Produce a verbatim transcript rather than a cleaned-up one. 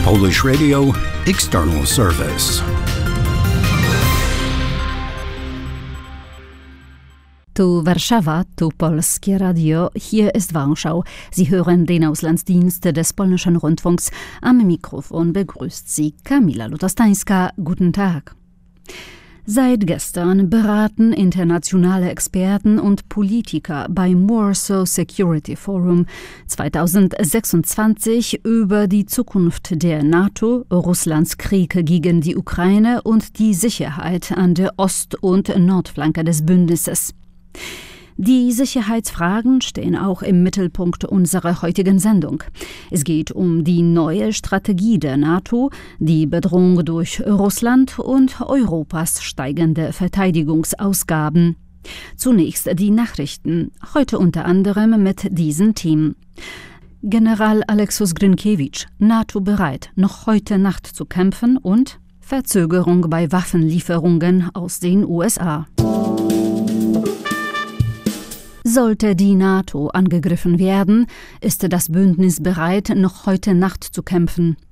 Polish Radio External Service. Tu Warszawa, tu Polskie Radio, hier ist Warschau. Sie hören den Auslandsdienst des polnischen Rundfunks. Am Mikrofon begrüßt Sie Kamila Lutostańska. Guten Tag. Seit gestern beraten internationale Experten und Politiker beim Warsaw Security Forum zweitausendsechsundzwanzig über die Zukunft der NATO, Russlands Krieg gegen die Ukraine und die Sicherheit an der Ost- und Nordflanke des Bündnisses. Die Sicherheitsfragen stehen auch im Mittelpunkt unserer heutigen Sendung. Es geht um die neue Strategie der NATO, die Bedrohung durch Russland und Europas steigende Verteidigungsausgaben. Zunächst die Nachrichten, heute unter anderem mit diesen Themen. General Alexus Grynkewicz, NATO bereit, noch heute Nacht zu kämpfen, und Verzögerung bei Waffenlieferungen aus den U S A. Sollte die NATO angegriffen werden, ist das Bündnis bereit, noch heute Nacht zu kämpfen.